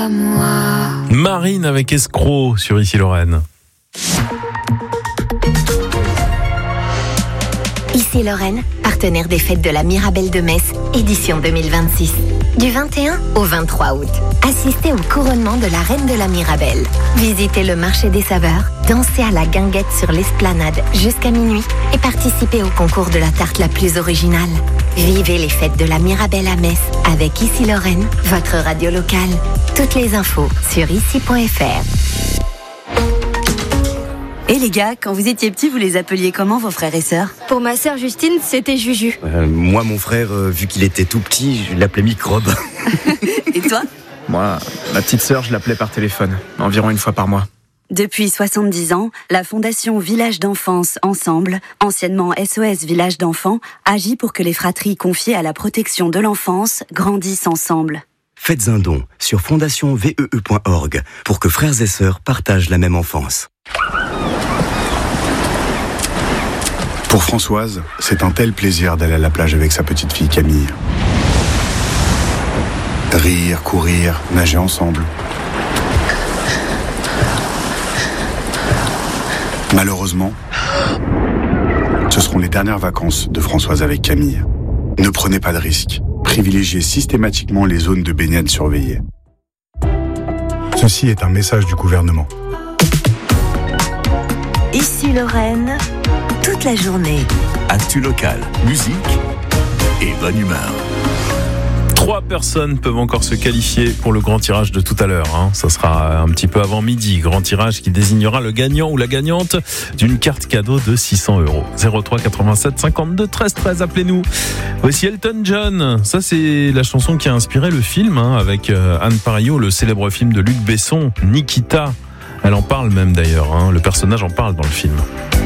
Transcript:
à moi. Marine avec Escroc sur Ici Lorraine. Ici Lorraine, partenaire des fêtes de la Mirabelle de Metz, édition 2026. Du 21 au 23 août, assistez au couronnement de la Reine de la Mirabelle. Visitez le marché des saveurs, dansez à la guinguette sur l'esplanade jusqu'à minuit et participez au concours de la tarte la plus originale. Vivez les fêtes de la Mirabelle à Metz avec Ici Lorraine, votre radio locale. Toutes les infos sur ici.fr. Et les gars, quand vous étiez petits, vous les appeliez comment vos frères et sœurs ? Pour ma sœur Justine, c'était Juju. Moi, mon frère, vu qu'il était tout petit, je l'appelais Microbe. Et toi ? Moi, ma petite sœur, je l'appelais par téléphone, environ une fois par mois. Depuis 70 ans, la Fondation Village d'Enfance Ensemble, anciennement SOS Village d'Enfants, agit pour que les fratries confiées à la protection de l'enfance grandissent ensemble. Faites un don sur fondationvee.org pour que frères et sœurs partagent la même enfance. Pour Françoise, c'est un tel plaisir d'aller à la plage avec sa petite fille Camille. Rire, courir, nager ensemble. Malheureusement, ce seront les dernières vacances de Françoise avec Camille. Ne prenez pas de risques. Privilégiez systématiquement les zones de baignade surveillées. Ceci est un message du gouvernement. Ici Lorraine, toute la journée. Actu locale, musique et bonne humeur. 3 personnes peuvent encore se qualifier pour le grand tirage de tout à l'heure. Ça sera un petit peu avant midi. Grand tirage qui désignera le gagnant ou la gagnante d'une carte cadeau de 600 €. 03 87 52 13 13. Appelez-nous. Voici Elton John. Ça, c'est la chanson qui a inspiré le film avec Anne Parillaud, le célèbre film de Luc Besson, Nikita. Elle en parle même d'ailleurs. Le personnage en parle dans le film.